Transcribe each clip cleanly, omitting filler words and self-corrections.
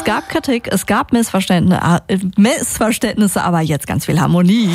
gab Kritik, es gab Missverständnisse, aber jetzt ganz viel Harmonie.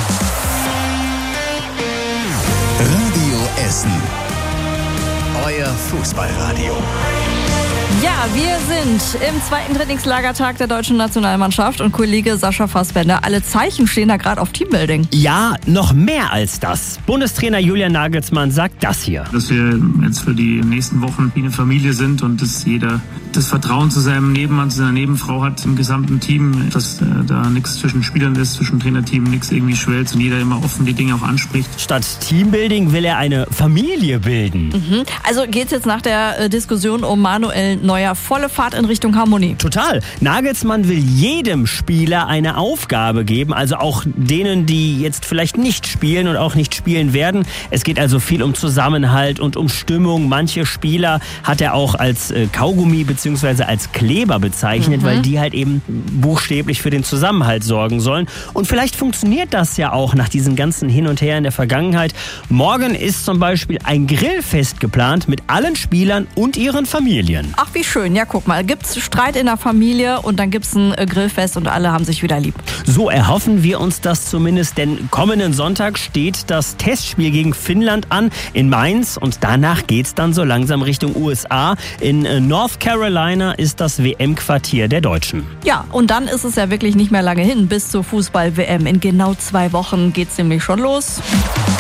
Radio Essen. Euer Fußballradio. Ja, wir sind im zweiten Trainingslagertag der deutschen Nationalmannschaft und Kollege Sascha Fassbender, alle Zeichen stehen da gerade auf Teambuilding. Ja, noch mehr als das. Bundestrainer Julian Nagelsmann sagt das hier. Dass wir jetzt für die nächsten Wochen wie eine Familie sind und dass jeder das Vertrauen zu seinem Nebenmann, zu seiner Nebenfrau hat im gesamten Team, dass da nichts zwischen Spielern ist, zwischen Trainerteam, nichts irgendwie schwellt und jeder immer offen die Dinge auch anspricht. Statt Teambuilding will er eine Familie bilden. Also geht's jetzt nach der Diskussion um Manuel Neuer volle Fahrt in Richtung Harmonie? Total. Nagelsmann will jedem Spieler eine Aufgabe geben, also auch denen, die jetzt vielleicht nicht spielen und auch nicht spielen werden. Es geht also viel um Zusammenhalt und um Stimmung. Manche Spieler hat er auch als Kaugummi bzw. als Kleber bezeichnet, weil die halt eben buchstäblich für den Zusammenhalt sorgen sollen. Und vielleicht funktioniert das ja auch nach diesem ganzen Hin und Her in der Vergangenheit. Morgen ist zum Beispiel ein Grillfest geplant mit allen Spielern und ihren Familien. Ach, wie schön. Ja, guck mal, gibt's Streit in der Familie und dann gibt's ein Grillfest und alle haben sich wieder lieb. So erhoffen wir uns das zumindest, denn kommenden Sonntag steht das Testspiel gegen Finnland an in Mainz und danach geht's dann so langsam Richtung USA. In North Carolina ist das WM-Quartier der Deutschen. Ja, und dann ist es ja wirklich nicht mehr lange hin bis zur Fußball-WM. In genau 2 Wochen geht's nämlich schon los.